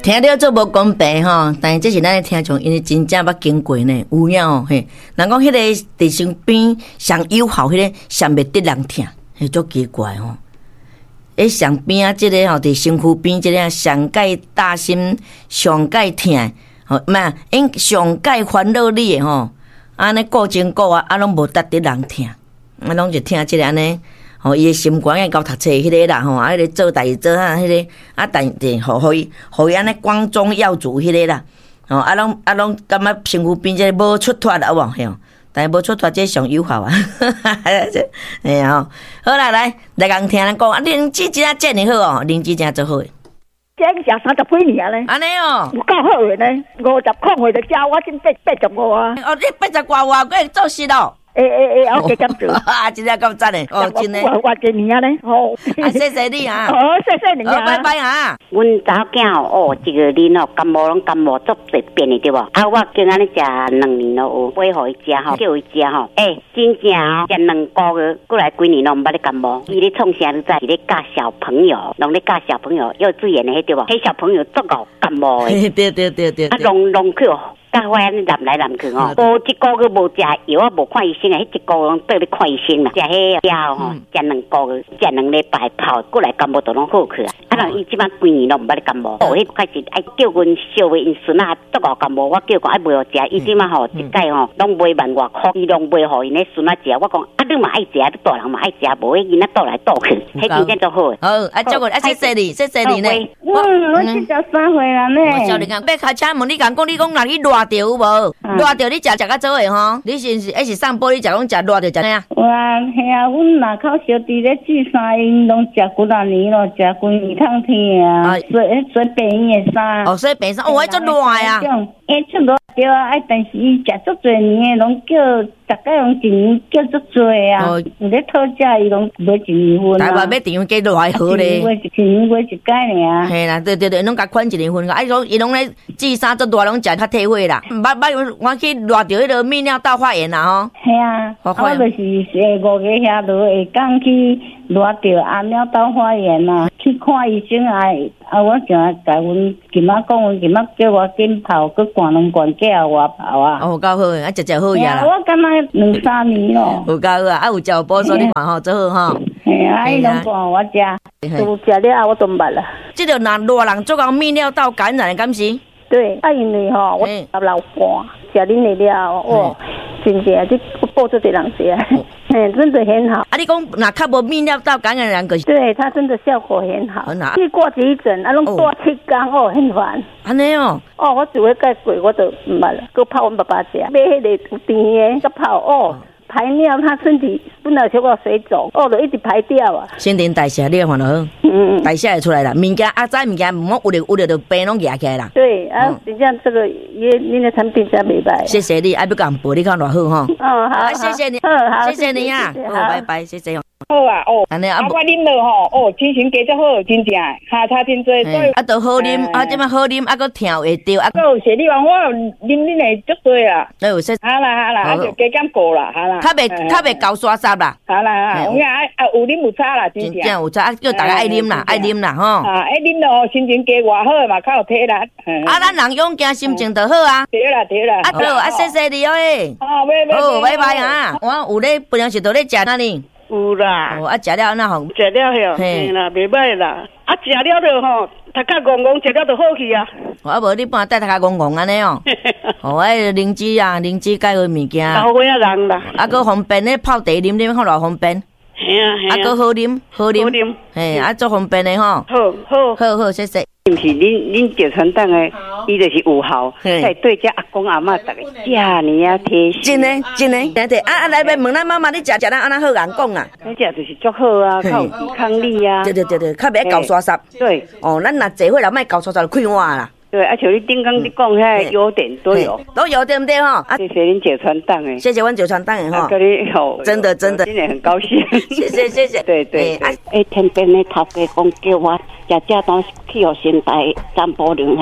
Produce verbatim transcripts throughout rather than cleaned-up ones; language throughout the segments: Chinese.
听了做无公平吼，但是这是咱的听众，因为真正捌经过呢，有影哦嘿。人讲迄个伫身边上友好，迄个上袂得人听，迄足奇怪吼。诶，上边啊，即个吼伫身躯边，即个上界大心，上界疼，吼，唔啊，因上界烦恼你诶吼，安尼顾前顾啊，啊拢无得得人听，啊拢就听即个安尼。吼，伊诶心肝爱交读册迄个啦，吼，啊，迄个做代志做啊，迄个啊，但是互互伊，互伊安尼光宗耀祖迄个啦，吼，啊，拢啊，拢感觉身躯边即个无出脱啦，有无？嘿哦，但是无出脱，这上友好啊，哎呀，好啦，来来共听咱讲，啊，灵芝真啊真好哦，灵芝真做好诶。 这食三十几年咧， 安尼哦， 有够好诶呢，五十块回就交我真八八十五啊。 哦，你八十外外，佫会做事咯。 诶诶诶，我加减做， 啊，真正够赞诶！哦，真诶， 我我几年啊咧，好， 啊，谢谢你啊， 好，谢谢你啊， 拜拜啊。 阮查某囝哦，一个人哦，感冒拢感冒足侪变的对无？啊，我今仔日食两年咯，有买互伊食吼，叫伊食吼。诶，真正哦，食两个月，过来几年拢毋捌咧感冒。伊咧创啥你知？伊咧教小朋友，拢咧教小朋友幼稚园的迄对无？迄小朋友足够感冒诶。 对对对对。 啊，弄弄去哦。教我安尼南来南去吼，无一个月无食药，我无看医生啊，迄一个月倒咧看医生啦。食迄药吼，食两个月，食两礼拜泡，过来感冒都拢好去啊。啊，人伊即摆几年拢毋捌咧感冒，哦，迄开始爱叫阮小妹因孙仔足够感冒，我叫讲爱买互食，伊即摆吼一届吼拢买万外箍，伊拢买互因咧孙仔食。我讲啊，你嘛爱食，你大人嘛爱食，无迄囡仔倒来倒去，迄真正足好。 好，啊，照顾啊，谢谢你，谢谢你呢。 嗯，我七十三岁啦呢。 我叫你讲，要开车问你讲，讲你讲若去热着有无？热着你食食较早诶吼，你是是还是上玻璃食拢食热着食咩啊？ 哇，嘿啊，阮若口小弟咧煮衫，因拢食几啊年咯，食几年通天啊，水水白衣诶衫。 哦，所以白衫，哦，迄足热啊！ 诶，出热对啊，哎，但是伊食足侪年诶，拢叫大概拢一年叫足侪啊。哦，有咧讨价，伊拢买一年份啊。 台湾买电话计热好咧。 买一年买一届尔。 嘿啦，对对对，拢甲款一年份个，啊，伊拢伊拢咧煮衫足热，拢食较体会啦。捌捌我去热着迄个泌尿道发炎啦吼。 系啊，我就是诶五个遐落会讲去热着暗尿道发炎啦，去看医生啊。啊，我就甲阮今仔讲，阮今仔叫我紧泡，佮灌两罐叫我泡啊。 哦，够好诶，啊，食食好呀啦。 我敢若两三年咯。 有够好啊，啊有食补所你看吼，做好吼。 嘿啊，伊拢灌我食，都食了我都捌啦。 即个若热人做到泌尿道感染，敢是？ 对，啊，因为吼，我十六罐，食恁的了，哦，真正这报做对人食，嘿，真的很好。 啊，你讲若较无泌尿道感染人个， 对，它真的效果很好。 很好。 去挂急诊，啊，拢挂七天，哦，很烦。 安尼哦。 哦，我只会盖过，我就唔捌啦，佮泡阮爸爸食，买迄个有甜的，佮泡哦。排尿，他身体本来小可水肿，哦，就一直排掉啊。 新陈代谢你看就好，嗯，代谢会出来啦。物件啊，早物件唔好有着有着就病拢压起来啦。 对啊，真正这个也恁的产品真袂歹。 谢谢你，爱要讲报你看偌好吼。 哦，好， 谢谢你， 好， 谢谢你啊，好，拜拜，谢谢哦。 好啊，哦， 安尼啊， 我啉落吼，哦，精神加足好，真正，下差真多，所以啊，都好啉，啊，即摆好啉，啊，佮跳会着，啊， 有谢你话，我啉恁的足多啊。 都有说， 好啦好啦，啊就加减过啦，好啦。 较袂较袂高刷沙啦。 好啦，有影啊啊有啉有差啦，真正。 真正有差，啊，叫大家爱啉啦，爱啉啦，吼。 啊，爱啉咯，心情加偌好嘛，较有体力。 啊，咱人勇惊心情就好啊。 对啦对啦。 啊好，啊谢谢你哦诶。 好，拜拜。 好，拜拜啊。我有咧，平常时都咧食哪里？ 有啦， 哦，啊，食了安那好？ 食了哟，嘿啦，袂歹啦。啊，食了就吼，头壳戆戆，食了就好去啊。 啊，无你帮带头壳戆戆安尼哦。哦，哎，灵芝啊，灵芝介好物件。 好会啊人啦。 啊，佮方便咧泡茶啉啉，看偌方便。 嘿啊嘿啊。 啊，佮好啉，好啉。好啉。嘿，啊，足方便的吼。 好好好好，谢谢。 是毋是恁恁石传党诶，伊就是有效，在对遮阿公阿嬷逐个遮尼啊贴心。 真诶真诶，对对啊啊！来问咱妈妈，你食食咱安那好人讲啊？ 你食就是足好啊，较有抵抗力啊。 对对对对，较袂搞刷刷。 对。 哦，咱若坐伙了，莫搞刷刷就快活啦。 对，而且你顶刚你讲遐优点都有， 都有对不对哈？ 谢谢恁九川党诶， 谢谢阮九川党诶哈， 跟你好， 真的真的， 今年很高兴， 谢谢谢谢， 对对对。诶，天边的头家讲叫我食这东西去互先台三宝đường迄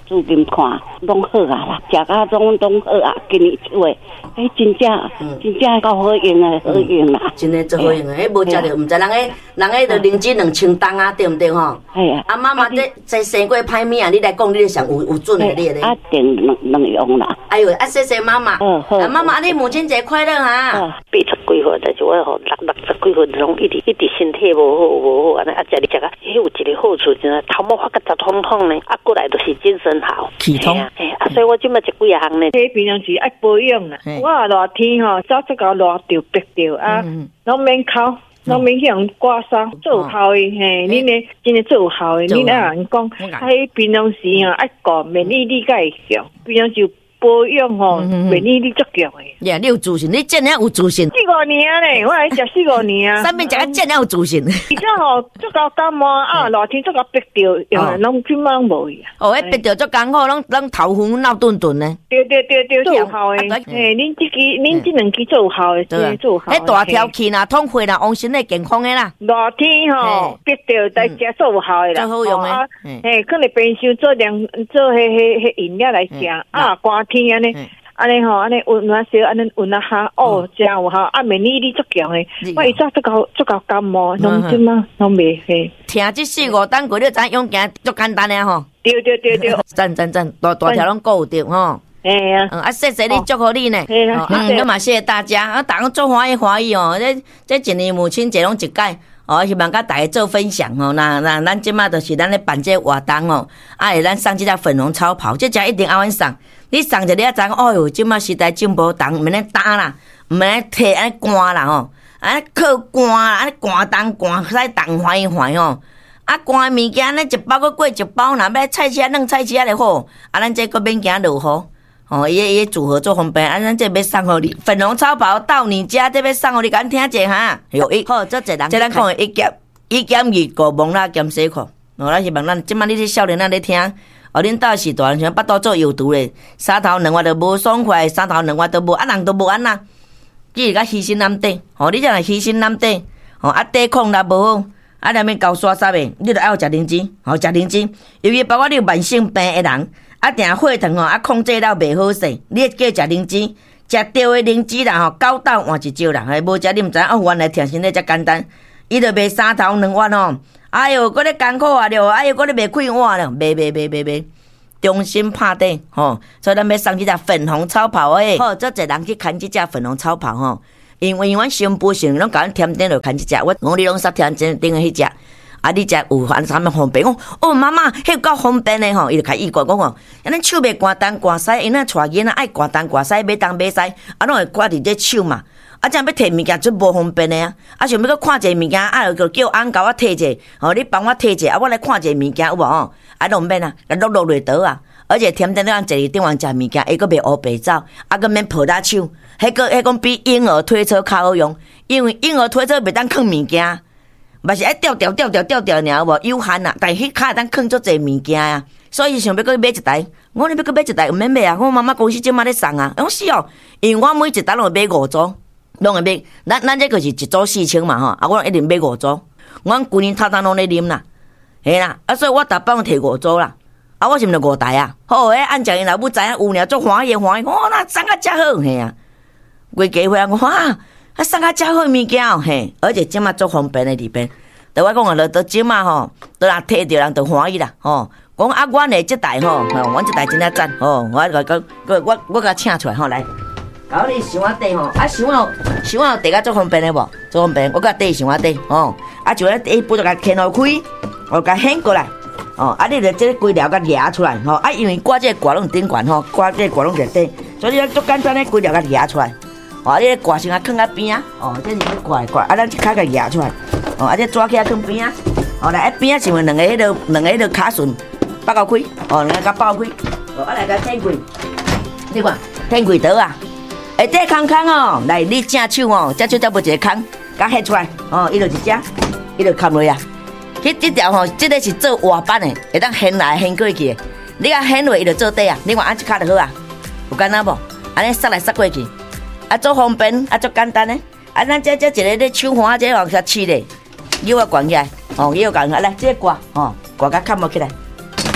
厝边看，拢好啊啦，食甲拢拢好啊。今年话，哎，真正真正够好用啊，好用啦。 真诶最好用诶，迄无食着，毋知人诶，人诶着灵芝两千担啊，对毋对吼？ 系啊。 啊，妈妈这这生过歹物啊，你来讲，你就上有有准诶，你咧。 啊，定两两用啦。 哎呦，啊，谢谢妈妈。嗯好。啊，妈妈，你母亲节快乐哈！ 八十几岁，但是我吼六六十几岁，拢一直一直身体无好无好，安尼啊，食你食啊，迄有一个好处，真系头毛发甲十通通呢，啊，过来就是精神好， 气通。 哎，啊，所以我即摆食几项呢。 这平常时爱保养啦。我啊热天吼，早出到热着白着啊，拢免哭。拢免去用刮痧，做有效诶嘿，恁咧真诶做有效诶，恁爱人讲，喺平常时吼爱讲免疫力较会强，平常时保养吼免疫力足强诶。 呀，你有自信，你真正有自信。 四五年咧，我来食四五年啊。 上面食个真正有自信。 而且吼，足够感冒啊，热天足够逼着，用拢即满拢无去啊。 哦，迄逼着足艰苦，拢拢头昏闹顿顿呢。 对对对对，做有效诶。嘿，恁即支恁即两支做有效诶，真做有效。 迄大条气啦，痛血啦，往身体健康诶啦。 热天吼，逼着在食做有效诶啦。 最好用诶。 嘿，可能平时做凉做迄迄迄饮料来食啊，寒天安尼。安尼吼，安尼温暖少，安尼温啊下，哦，真有效，啊，免疫力足强诶。我以前足够足够感冒，拢即嘛拢袂嘿。 听即四五单过，你知用行足简单诶吼。 对对对对。 赞赞赞，大大条拢顾有着吼。 哎呀， 嗯，啊，谢谢你，祝福你呢。嗯，咁嘛，谢谢大家，啊，大家做欢喜欢喜哦。这这一年母亲节拢一届。哦，希望甲大家做分享哦。那那咱即马就是咱咧办这活动哦，啊，会咱送即只粉红超跑，这只一定爱阮送。你送着你啊知，哎哟，即马时代进步重，毋免咧打啦，毋免咧摕安尼寒啦吼，安尼靠寒啦，安尼寒重寒使重欢喜欢哦。啊，寒物件咧一包搁过一包，若要菜车弄菜车就好，啊，咱这搁免惊落雨。哦，伊伊组合做方便，啊，咱这要送互你粉红超跑到你家，这要送互你，敢听者哈？有一好，这一人，这咱讲的一减一减二个蒙啦减洗裤，哦，咱希望咱即摆你这少年仔咧听，哦，恁到时大像巴肚做有毒咧，三头两腕都无爽快，三头两腕都无，啊人都无安那，只是甲牺牲难底，哦，你这样牺牲难底，哦，啊抵抗力无好，啊两面高刷刷的，你着爱有食灵芝，哦，食灵芝，由于包括你有慢性病的人。啊，定血糖吼，啊控制了袂好势，你叫食灵芝，食对的灵芝啦吼，九斗换一招啦，嘿，无食你毋知啊，原来听身体遮简单，伊着卖三头两碗吼，哎哟，搁咧艰苦啊了，哎哟，搁咧卖开碗了，卖卖卖卖卖，中心拍底吼，所以咱要送即只粉红超跑诶，好，做一人去牵即只粉红超跑吼，因为阮新妇性拢甲阮添顶落牵即只，我我你拢煞添顶顶迄只。啊！你只有反啥物方便？讲哦，妈妈，迄够方便的吼，伊就开意讲讲哦，安尼手袂寒东寒西，因那带囡仔爱寒东寒西，买东买西，啊，拢会挂伫这手嘛。啊，这样要摕物件最无方便的啊！啊，想要搁看一个物件，啊，就叫翁甲我摕者，哦，你帮我摕者，啊，我来看一个物件有无哦？啊，拢免啊，啊，落落落倒啊！而且甜点咱坐伫顶方食物件，伊搁袂乌白走，啊，搁免抱大手，迄个迄讲比婴儿推车较好用，因为婴儿推车袂当放物件。嘛是爱吊吊吊吊吊吊尔，有无有限啊？但迄骹会当放足侪物件啊，所以想要搁买一台。我你要搁买一台，毋免买啊！我妈妈公司即马咧送啊，讲是哦，因为我每一台拢会买五组，拢会买。咱咱这个是一组四千嘛吼，啊，我一定买五组。我规年头头拢咧啉啦，嘿啦，啊，所以我逐摆摕五组啦。啊，我是毋是五台啊？好诶，按照因老母知影有尔，足欢喜欢喜，哇，那送啊遮好嘿啊！规家伙讲哇。啊，送啊遮好物件哦，嘿，而且即马足方便的里边。对我讲啊，落到即马吼，都若摕着人就欢喜啦，吼。讲啊，阮的即台吼，阮即台真正赞，吼，我个个我我甲请出来吼来。搞你想啊底吼，啊想啊想啊地个足方便的无？足方便，我甲底想啊底，吼。啊就咧底不就甲牵落开，我甲掀过来，哦，啊你着即个规条甲夹出来，吼。啊因为挂这个挂拢顶悬吼，挂这个挂拢在底，所以足简单咧规条甲夹出来。哦，你咧挂先啊，放啊边啊，哦，这是咧挂挂，啊，咱一骹甲夹出来，哦，啊，这抓起啊，放边啊，哦，来一边啊，是问两个迄个两个迄个卡榫包到开，哦，两个甲包开，哦，啊来甲天柜，你看天柜倒啊，下底空空哦，来你正手哦，正手才无一个空，甲掀出来，哦，伊就一只，伊就砍落啊，迄这条吼，这个是做滑板的，会当掀来掀过去的，你甲掀落伊就做底啊，你看按一骹就好啊，有简单无？安尼塞来塞过去。啊，足方便，啊，足简单嘞！啊，咱这这一个咧手环，这往下切咧，腰啊悬起来，哦，腰悬起来，来，这个挂，哦，挂甲砍落起来，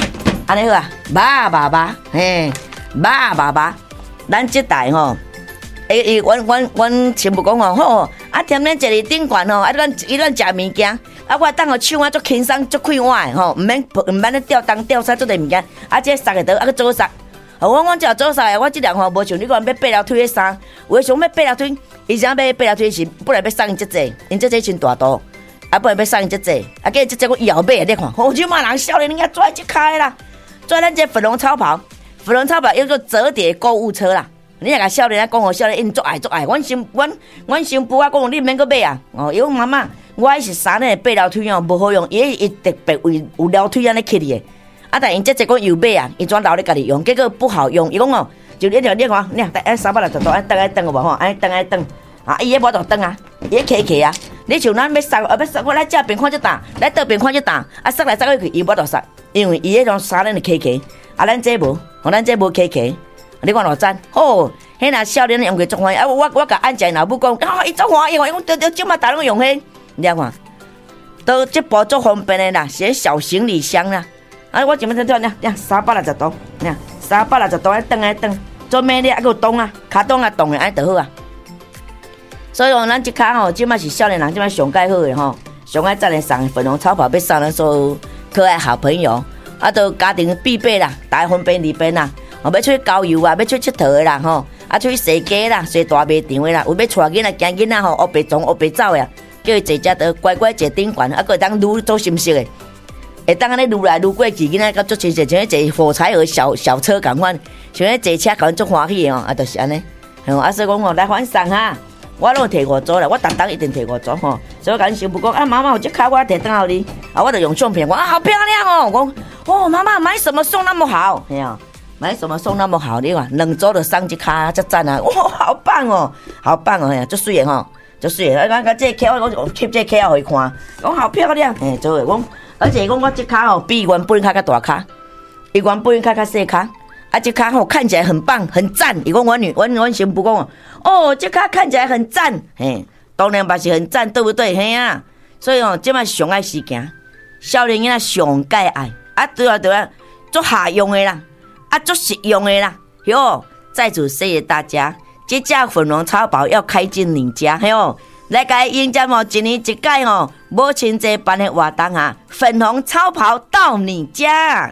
安尼好啊，爸爸爸，嘿，爸爸爸，咱这代吼，诶诶，阮阮阮亲母讲哦，好，啊，踮咧坐伫顶悬吼，啊，咱伊咱食物件，啊，我当个手啊足轻松足快活诶吼，毋免毋免咧吊东吊西做侪物件，啊，这塞个倒啊个做塞。哦，我我只做啥的？我即人吼无像你讲要八条腿的衫，有诶想要八条腿，伊想要八条腿是本来要送因遮济，因遮济真大度，啊本来要送因遮济，啊计遮济我以后买你看，好即马人少年人家拽即开啦，拽咱这粉红超跑，粉红超跑叫做折叠购物车啦。你若甲少年仔讲，互少年因足爱足爱，阮先阮阮先父啊讲，你免阁买啊，哦，伊讲妈妈，我迄是衫呢八条腿哦无好用，伊伊特别为有条腿安尼起哩的。啊！但因这这个又买啊，伊转留咧家己用，结果不好用。伊讲哦，就你条你看，你看，三百六十度，安等安等有无吼？安等安等啊！伊迄无度等啊，伊迄起起啊。你像咱要送，啊要送，我来这边看这档，来这边看这档，啊送来送去，伊无度送，因为伊迄种衫咧就起起，啊咱这无，哦咱这无起起。你看偌赞，好，迄若少年用过足欢喜。啊我我甲按一老母讲，啊伊足欢喜，伊讲对对，即马大拢用迄，你看，都这包足方便的啦，是小行李箱啦。啊！我前面在做呢，呀，三百六十度，呀，三百六十度，爱转爱转，做咩咧？还有动啊，卡动啊动的，安就好啊。所以讲，咱即卡吼，即摆是少年人，即摆上介好的吼，上爱赞的送粉红超跑，要送咱所有可爱好朋友，啊，都家庭必备啦，大方便利便啦。哦，要出去郊游啊，要出去佚佗的啦，吼，啊，出去踅街啦，踅大卖场的啦，有要带囡仔、惊囡仔吼，黑白撞、黑白走的，叫伊坐遮都乖乖坐顶悬，啊，个当愈做心色的。会当安尼愈来愈过去，囡仔甲足亲切，像迄坐火柴盒小小车共款，像迄坐车共足欢喜哦，啊，就是安尼。吼，啊，所以讲吼，来欢送哈，我拢摕五组啦，我逐当一定摕五组吼。所以我甲恁媳妇讲，啊，妈妈，我这卡我摕当互你，啊，我就用相片，我啊，好漂亮哦，我讲，哦，妈妈买什么送那么好？嘿啊，买什么送那么好？你看，两组就送一卡，遮赞啊！哇，好棒哦，好棒哦，嘿，足水的吼，足水的。啊，甲这卡我我翕这卡互伊看，讲好漂亮，嘿，做诶，讲。而且讲我这卡吼比原本卡较大卡，伊原本卡较细卡，啊这卡吼看起来很棒很赞。伊讲我女我我媳妇讲哦，这卡看起来很赞，嘿，当然嘛是很赞，对不对？嘿啊，所以哦，这嘛上爱时间，少年囡仔上介爱，啊对啊对啊，做下用的啦，啊做实用的啦，哟，在此谢谢大家，这架粉红超跑要开进你家，嘿哟。来甲迎接哦，一年一届哦，母亲节办的活动啊，粉红超跑到你家。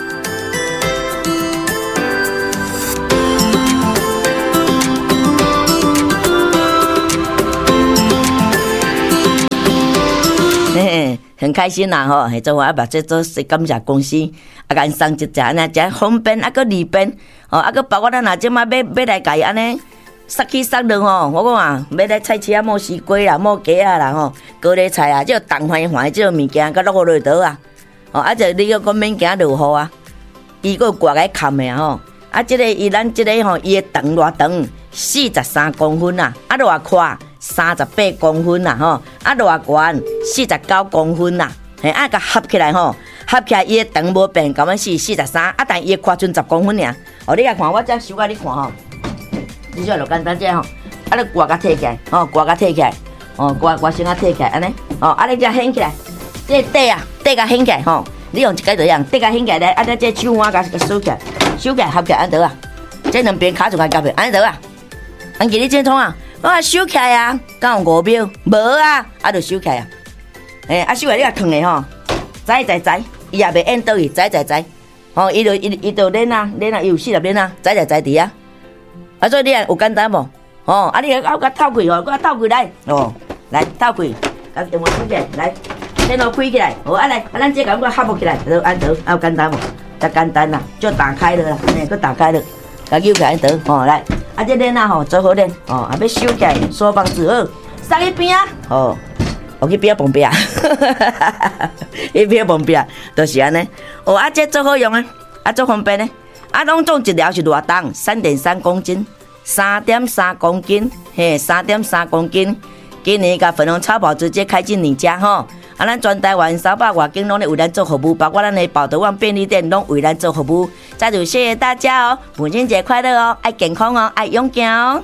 嘿嘿，很开心啦吼，嘿，做我把这做是感谢公司，啊，甲因送一只安尼，只方便啊个利便，哦，啊个包括咱若即马要要来甲伊安尼。杀起杀落吼，我讲啊，要来菜市啊，摸西瓜啦，摸鸡啊啦吼，高丽菜啊，即个东番番即个物件，甲落落倒啊，哦，啊，就你个讲免惊落雨啊，伊个挂个坎的吼，啊，即个伊咱即个吼，伊的长偌长，四十三公分啊，啊，偌宽三十八公分啦吼，啊，偌悬四十九公分啦，嘿，啊，甲合起来吼，合起来伊的长无变，咁样是四十三，啊，但伊的宽剩十公分尔，哦，你来看，我再手甲你看吼。你就就简单这吼，啊，你挂甲摕起来，哦，挂甲摕起来，哦，挂挂先啊摕起来，安尼，哦，啊，你只掀起来，这底啊，底甲掀起来，吼，你用一个这样，底甲掀起来咧，啊，你这手腕甲收起来，收起来合起来安得啊，这两边卡住甲夹平，安得啊，安记你这通啊，我话收起来啊，敢有五秒，无啊，啊，就收起来啊，诶，啊，收起来你甲放咧吼，栽栽栽，伊也袂按倒去，栽栽栽，吼，伊就伊伊就练啊，练啊，伊有四十练啊，栽栽栽伫啊。啊，所以你有简单无？哦，啊，你啊，甲透开哦，甲透开来，哦，来透开，甲电话开起来，来，电脑开起来，哦，啊来，啊咱这个我合不起来，就安得，啊有简单无？太简单啦，就打开了啦，哎，佮打开了，甲扭起来得，哦来，啊这练啊吼，做好练，哦，啊要收起来，锁绑住好，送去边啊，哦，我去边啊旁边啊，去边旁边啊，就是安尼，哦啊这做好用啊，啊做方便呢。啊，拢总一条是偌重，三点三公斤，三点三公斤，嘿，三点三公斤。今年甲粉红超跑直接开进你家吼，啊，咱全台湾三百外间拢咧为咱做服务，包括咱的宝德旺便利店拢为咱做服务。再次谢谢大家哦，母亲节快乐哦，爱健康哦，爱勇敢哦。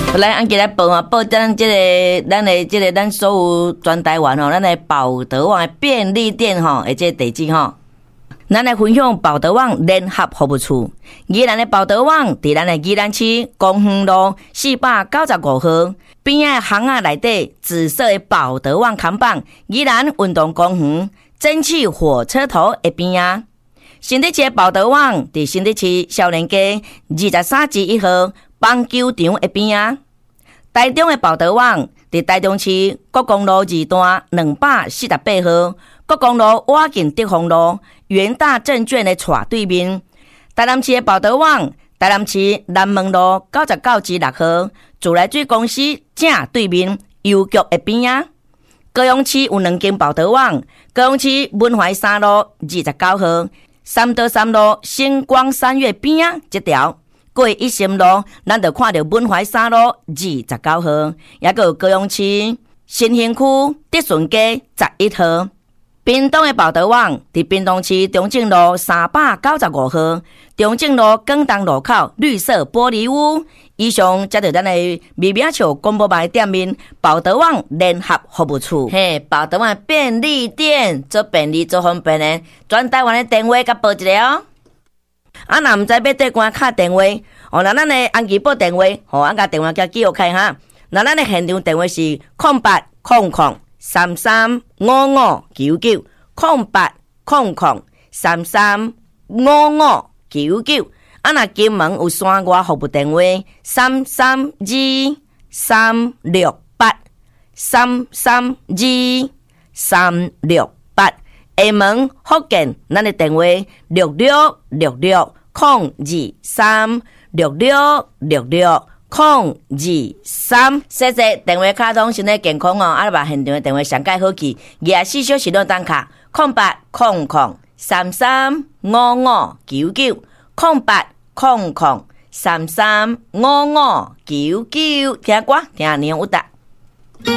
来，按起来报啊，报咱这个，咱的这个，咱所有全台湾吼，咱的保德旺的便利店吼，的这地址吼，咱来分享保德旺联合服务处。宜兰的保德旺伫咱的宜兰区公园路四百九十五号边仔巷仔内底紫色的保德旺看板，宜兰运动公园蒸汽火车头的边仔。新德市的保德旺伫新德市少年街二十三至一号棒球场的边仔。台中的保德旺伫台中市国公路二段两百四十八号，国公路瓦近德丰路元大证券的斜对面。台南市的保德旺，台南市南门路九十九至六号，自来水公司正对面邮局的边仔。高雄市有两间保德旺，高雄市文怀三路二十九号，三德三路星光三月边仔这条。过一心路，咱就看到文怀三路二十九号，也有高雄市新兴区德顺街十一号。屏东的保德旺伫屏东市中正路三百九十五号，中正路广东路口绿色玻璃屋。以上接到咱的微名笑广播牌店面保德旺联合服务处。嘿，保德旺便利店做便利做方便的，全台湾的电话甲报一个哦。啊，若毋知要对官敲电话，哦，那咱的安吉报电话，吼、哦，俺甲电话叫记录开哈。那咱的现场电话是空八空空三三五五九九，空八空空三三五五九九。啊，若金门有山外服务电话三三二三六八三三二三六八。厦门福建，咱的电话六六六六空二三六六六六空二三。谢谢电话卡通，身体健康哦。啊，把现场的电话上盖好去，廿四小时两档卡，空八空空三三五五九九，空八空空三三五五九九。听歌，听年有达。